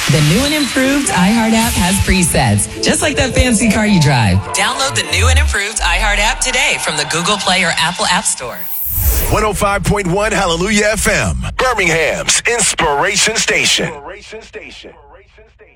The new and improved iHeart app has presets, just like that fancy car you drive. Download the new and improved iHeart app today from the Google Play or Apple App Store. 105.1 Hallelujah FM, Birmingham's Inspiration Station.